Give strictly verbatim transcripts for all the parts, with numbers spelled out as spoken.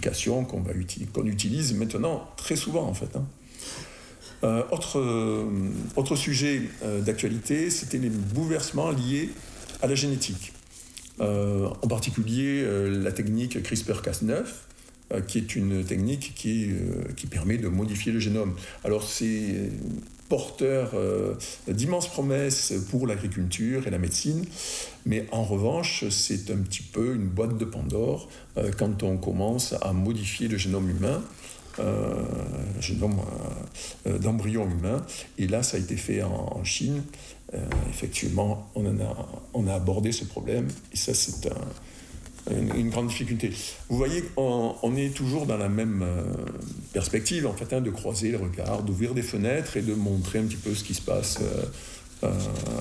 application qu'on, va uti- qu'on utilise maintenant très souvent en fait. Hein. Euh, autre, euh, autre sujet euh, d'actualité, c'était les bouleversements liés à la génétique. Euh, en particulier euh, la technique CRISPR Cas neuf, euh, qui est une technique qui, euh, qui permet de modifier le génome. Alors c'est porteur euh, d'immenses promesses pour l'agriculture et la médecine, mais en revanche c'est un petit peu une boîte de Pandore euh, quand on commence à modifier le génome humain. Euh, génome euh, d'embryon humain, et là ça a été fait en, en Chine. Euh, effectivement on, en a, on a abordé ce problème, et ça c'est un, une, une grande difficulté. Vous voyez qu'on on est toujours dans la même euh, perspective en fait, hein, de croiser les regards, d'ouvrir des fenêtres et de montrer un petit peu ce qui se passe euh, euh,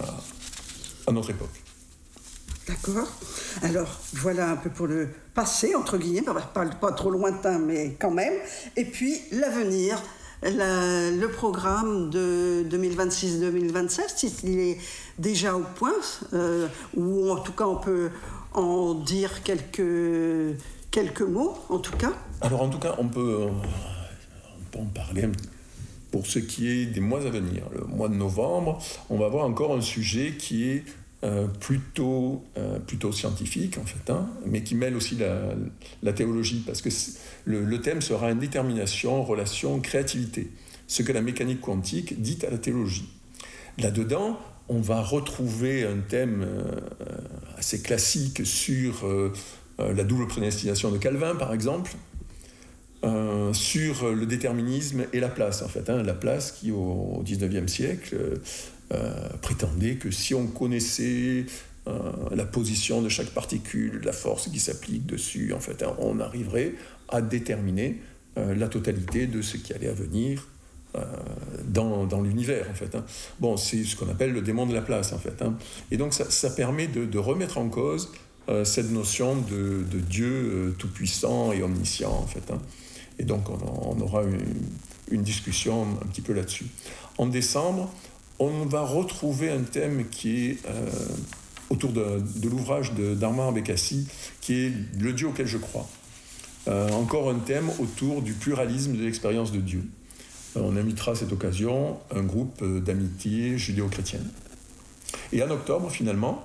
à notre époque. D'accord. Alors, voilà un peu pour le passé, entre guillemets, pas, pas, pas trop lointain, mais quand même. Et puis, l'avenir, la, le programme de deux mille vingt-six deux mille vingt-sept, il est déjà au point, euh, ou en tout cas, on peut en dire quelques, quelques mots, en tout cas. Alors, en tout cas, on peut, on peut en parler pour ce qui est des mois à venir. Le mois de novembre, on va avoir encore un sujet qui est Euh, plutôt, euh, plutôt scientifique en fait, hein, mais qui mêle aussi la, la théologie, parce que le, le thème sera indétermination, relation, créativité, ce que la mécanique quantique dit à la théologie. Là-dedans, on va retrouver un thème euh, assez classique sur euh, la double prédestination de Calvin, par exemple, euh, sur le déterminisme et la place, en fait, hein, la place qui, au, au dix-neuvième siècle, euh, Euh, prétendait que si on connaissait euh, la position de chaque particule, la force qui s'applique dessus, en fait, hein, on arriverait à déterminer euh, la totalité de ce qui allait advenir euh, dans, dans l'univers, en fait. Hein. Bon, c'est ce qu'on appelle le démon de la place, en fait. Hein. Et donc, ça, ça permet de, de remettre en cause euh, cette notion de, de Dieu euh, tout-puissant et omniscient, en fait. Hein. Et donc, on, on aura une, une discussion un petit peu là-dessus. En décembre, on va retrouver un thème qui est euh, autour de, de l'ouvrage de, d'Armand Bécassi, qui est le Dieu auquel je crois. Euh, encore un thème autour du pluralisme de l'expérience de Dieu. Euh, on invitera à cette occasion un groupe d'amitié judéo-chrétienne. Et en octobre, finalement,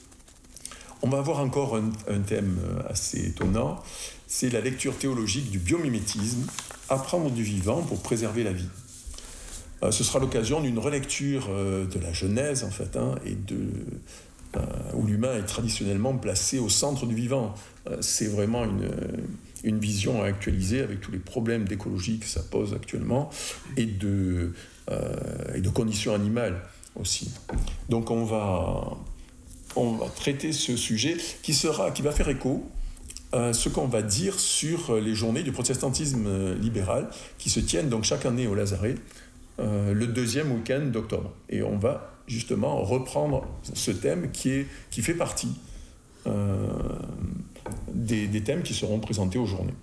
on va avoir encore un, un thème assez étonnant, c'est la lecture théologique du biomimétisme, apprendre du vivant pour préserver la vie. Ce sera l'occasion d'une relecture de la Genèse, en fait, hein, et de, euh, où l'humain est traditionnellement placé au centre du vivant. C'est vraiment une, une vision à actualiser avec tous les problèmes d'écologie que ça pose actuellement, et de, euh, et de conditions animales aussi. Donc on va, on va traiter ce sujet qui, sera, qui va faire écho à ce qu'on va dire sur les journées du protestantisme libéral qui se tiennent donc chaque année au Lazaret, Euh, le deuxième week-end d'octobre. Et on va justement reprendre ce thème qui, est, qui fait partie euh, des, des thèmes qui seront présentés aux journées.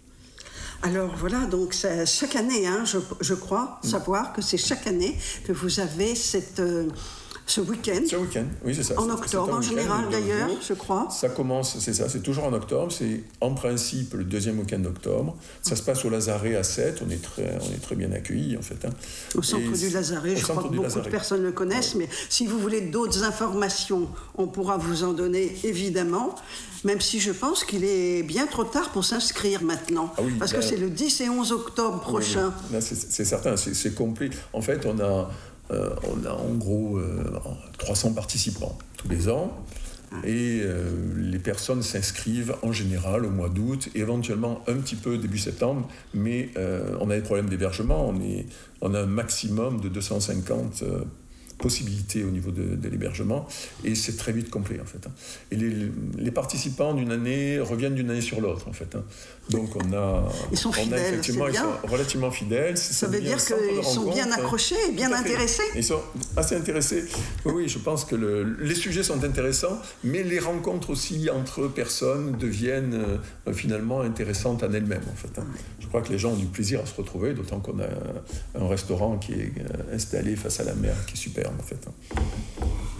Alors voilà, donc c'est chaque année, hein, je, je crois mmh. savoir que c'est chaque année que vous avez cette... Euh, ce week-end. Ce week-end, oui, c'est ça. En octobre, en général, d'ailleurs, jours. je crois. Ça commence, c'est ça, c'est toujours en octobre. C'est en principe le deuxième week-end d'octobre. Ça se passe au Lazaret à Sète. On est très, on est très bien accueillis, en fait. Hein. Au centre Et du Lazaret, je crois que beaucoup Lazaret. de personnes le connaissent, ouais. Mais si vous voulez d'autres informations, on pourra vous en donner, évidemment. Même si je pense qu'il est bien trop tard pour s'inscrire maintenant. Ah oui, parce là, que c'est le dix et onze octobre prochain. Oui, oui. Là, c'est, c'est certain, c'est, c'est complet. En fait, on a... Euh, on a en gros euh, trois cents participants tous les ans, et euh, les personnes s'inscrivent en général au mois d'août, et éventuellement un petit peu début septembre, mais euh, on a des problèmes d'hébergement, on, est, on a un maximum de deux cent cinquante euh, possibilités au niveau de, de l'hébergement, et c'est très vite complet en fait. Et les, les participants d'une année reviennent d'une année sur l'autre en fait. Donc on a, ils sont on fidèles, a effectivement, c'est bien. Ils sont relativement fidèles. Ça veut dire qu'ils sont bien accrochés et bien intéressés. Ils sont assez intéressés. Oui, oui, je pense que le, les sujets sont intéressants, mais les rencontres aussi entre personnes deviennent euh, finalement intéressantes en elles-mêmes en fait. Hein. Je crois que les gens ont du plaisir à se retrouver, d'autant qu'on a un, un restaurant qui est installé face à la mer, qui est super en fait.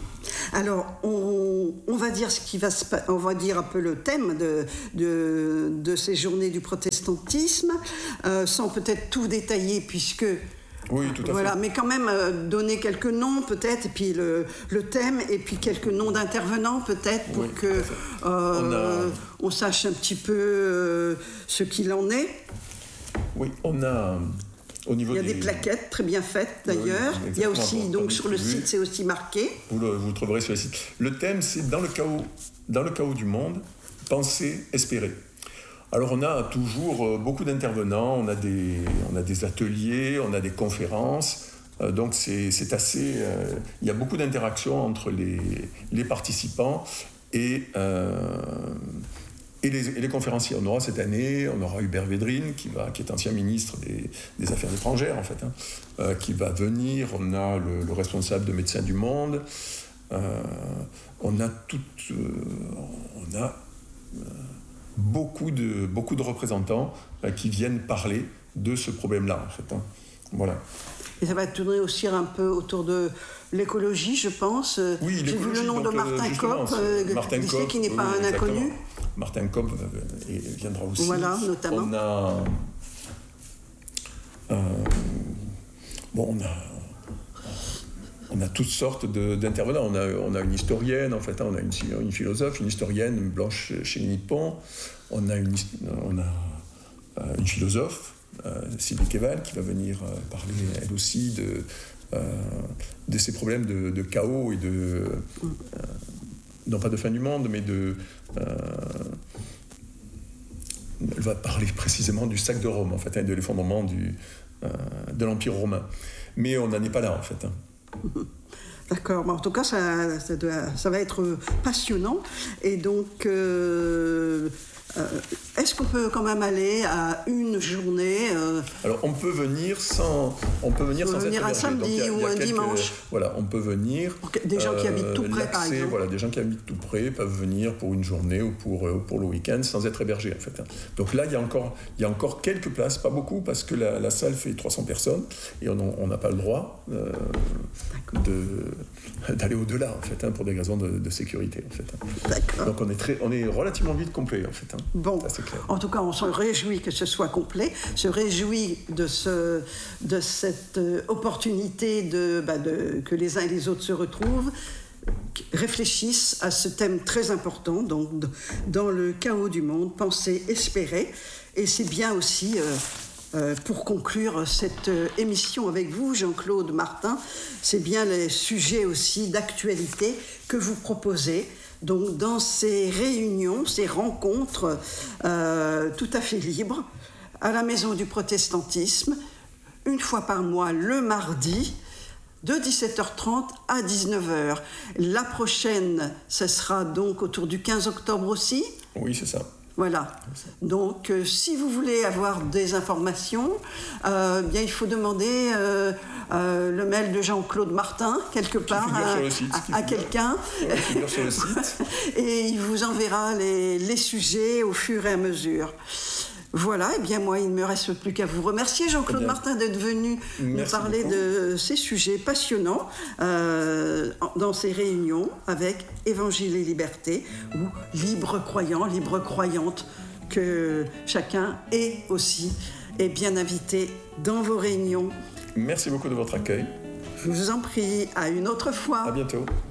Alors, on, on va dire ce qui va se, on va dire un peu le thème de, de, de ces journées du protestantisme, euh, sans peut-être tout détailler, puisque... Oui, tout à voilà, fait. mais quand même euh, donner quelques noms peut-être, et puis le, le thème, et puis quelques noms d'intervenants peut-être, pour oui, que euh, on, a... on sache un petit peu euh, ce qu'il en est. Oui, on a... Au niveau Il y a des... des plaquettes très bien faites d'ailleurs. Oui, il y a aussi, donc sur le distribuer. site, c'est aussi marqué. Vous le, vous le trouverez sur le site. Le thème, c'est dans le chaos, dans le chaos du monde, penser, espérer. Alors on a toujours beaucoup d'intervenants, on a des, on a des ateliers, on a des conférences, euh, donc c'est, c'est assez... Euh, il y a beaucoup d'interactions entre les, les participants et, euh, et, les, et les conférenciers. On aura cette année, on aura Hubert Védrine, qui, va, qui est ancien ministre des, des Affaires étrangères, en fait, hein, euh, qui va venir. On a le, le responsable de Médecins du Monde. Euh, on a tout... Euh, on a... Euh, Beaucoup de, beaucoup de représentants euh, qui viennent parler de ce problème-là, en fait. Hein. Voilà. Et ça va tourner aussi un peu autour de l'écologie, je pense. Oui, j'ai vu le nom donc, de Martin Kopp, euh, Martin Kopp, qui n'est pas oui, un exactement. inconnu. Martin Kopp euh, viendra aussi. Voilà, notamment. On a... Euh, bon, on a... On a toutes sortes de, d'intervenants. On a, on a une historienne, en fait, hein, on a une, une philosophe, une historienne, Blanche Chénier-Nippon. On a une, on a, euh, une philosophe, euh, Sylvie Keval, qui va venir euh, parler, elle aussi, de, euh, de ces problèmes de, de chaos et de... Euh, non pas de fin du monde, mais de... Euh, elle va parler précisément du sac de Rome, en fait, hein, de l'effondrement du, euh, de l'Empire romain. Mais on n'en est pas là, en fait. Hein. D'accord, en tout cas ça, ça, doit, ça va être passionnant et donc euh, euh, est-ce qu'on peut quand même aller à une journée euh, Alors on peut venir sans, on peut venir on peut sans venir être un hébergé. samedi Donc, y a, ou y a un quelques, dimanche. Voilà, on peut venir. Des gens euh, qui habitent tout près par exemple. Voilà, des gens qui habitent tout près peuvent venir pour une journée ou pour, euh, pour le week-end sans être hébergés en fait. Donc là il y a encore, il y a encore quelques places, pas beaucoup parce que la, la salle fait trois cents personnes et on n'a pas le droit euh, de, d'aller au-delà en fait, hein, pour des raisons de, de sécurité en fait. D'accord. Donc on est très, on est relativement vite complet en fait. Hein. Bon, ça, c'est clair. En tout cas on se réjouit que ce soit complet, se réjouit de, ce, de cette opportunité de, bah de, que les uns et les autres se retrouvent, réfléchissent à ce thème très important, donc dans le chaos du monde, penser, espérer. Et c'est bien aussi, euh, euh, pour conclure cette euh, émission avec vous, Jean-Claude Martin, c'est bien les sujets aussi d'actualité que vous proposez. Donc dans ces réunions, ces rencontres euh, tout à fait libres, à la Maison du Protestantisme, une fois par mois, le mardi, de dix-sept heures trente à dix-neuf heures. La prochaine, ce sera donc autour du quinze octobre aussi. Oui, c'est ça. Voilà. Donc, euh, si vous voulez avoir des informations, euh, bien, il faut demander euh, euh, le mail de Jean-Claude Martin, quelque part, à, site, à, à quelqu'un. Ouais, figure sur le site. Et il vous enverra les, les sujets au fur et à mesure. Voilà, et eh bien moi, il ne me reste plus qu'à vous remercier, Jean-Claude Martin, d'être venu Merci nous parler beaucoup. de ces sujets passionnants euh, dans ces réunions avec Évangile et Liberté, ou Libre Croyant, Libre Croyante, que chacun est aussi est bien invité dans vos réunions. Merci beaucoup de votre accueil. Je vous en prie, à une autre fois. À bientôt.